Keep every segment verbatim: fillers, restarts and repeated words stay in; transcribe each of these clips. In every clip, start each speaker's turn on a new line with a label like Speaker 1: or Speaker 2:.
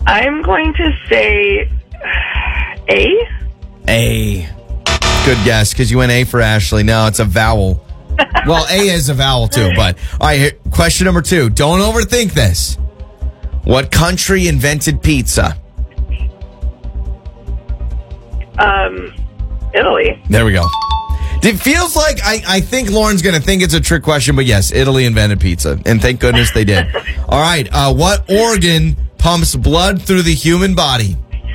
Speaker 1: I'm going to say A.
Speaker 2: A. Good guess, because you went A for Ashley. No, it's a vowel. Well, A is a vowel too, but all right, here, question number two. Don't overthink this. What country invented pizza?
Speaker 1: Um, Italy.
Speaker 2: There we go. It feels like, I, I think Lauren's going to think it's a trick question, but yes, Italy invented pizza, and thank goodness they did. All right, uh, what organ pumps blood through the human body?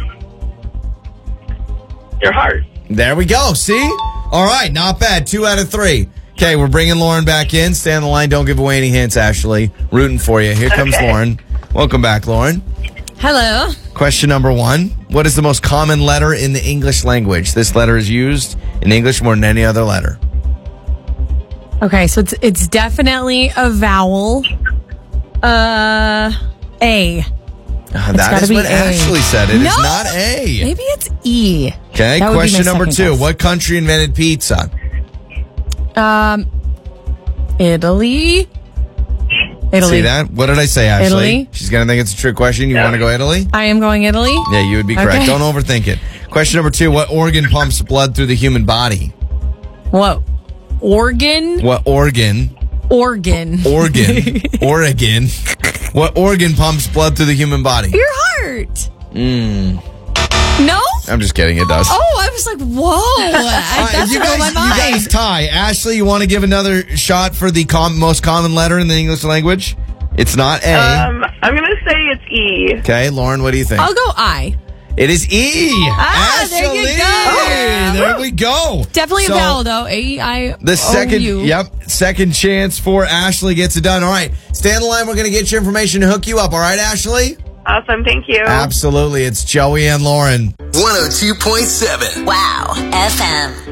Speaker 1: Your heart.
Speaker 2: There we go, see? All right, not bad. Two out of three. Okay, we're bringing Lauren back in. Stay on the line. Don't give away any hints, Ashley. Rooting for you. Here comes
Speaker 1: Okay.
Speaker 2: Lauren. Welcome back, Lauren.
Speaker 3: Hello.
Speaker 2: Question number one. What is the most common letter in the English language? This letter is used in English more than any other letter.
Speaker 3: Okay, so it's it's definitely a vowel. Uh, A.
Speaker 2: Uh, that
Speaker 3: gotta
Speaker 2: is
Speaker 3: be
Speaker 2: what
Speaker 3: A.
Speaker 2: Ashley said. It is
Speaker 3: No!
Speaker 2: not A.
Speaker 3: Maybe it's E.
Speaker 2: Okay,
Speaker 3: That would be
Speaker 2: question
Speaker 3: my
Speaker 2: number
Speaker 3: second
Speaker 2: two.
Speaker 3: guess.
Speaker 2: What country invented pizza?
Speaker 3: Um, Italy. Italy.
Speaker 2: See that? What did I say, Ashley?
Speaker 3: Italy.
Speaker 2: She's going to think it's a trick question. You
Speaker 1: Yeah.
Speaker 2: want to go Italy?
Speaker 3: I am going Italy.
Speaker 2: Yeah, you would be correct.
Speaker 3: Okay.
Speaker 2: Don't overthink it. Question number two. What organ pumps blood through the human body?
Speaker 3: What? Organ?
Speaker 2: What organ?
Speaker 3: Organ.
Speaker 2: Organ. Oregon. What organ pumps blood through the human body?
Speaker 3: Your heart.
Speaker 2: Mm.
Speaker 3: No?
Speaker 2: I'm just kidding. It does.
Speaker 3: Oh, I was like, whoa. I,
Speaker 2: All right,
Speaker 3: that's
Speaker 2: you
Speaker 3: what
Speaker 2: guys,
Speaker 3: blew my
Speaker 2: you guys
Speaker 3: mind.
Speaker 2: tie. Ashley, you want to give another shot for the com- most common letter in the English language? It's not A.
Speaker 1: Um, I'm going to say it's E.
Speaker 2: Okay, Lauren, what do you think?
Speaker 3: I'll go I.
Speaker 2: It is E.
Speaker 3: Ah, there you
Speaker 2: Ashley.
Speaker 3: go.
Speaker 2: There we go.
Speaker 3: Definitely
Speaker 2: So,
Speaker 3: a vowel, though. A I
Speaker 2: The second,
Speaker 3: O U.
Speaker 2: yep, second chance for Ashley gets it done. All right, stay on the line. We're going to get your information and hook you up. All right, Ashley?
Speaker 1: Awesome. Thank you.
Speaker 2: Absolutely. It's Joey and Lauren.
Speaker 4: one oh two point seven.
Speaker 5: Wow. F M.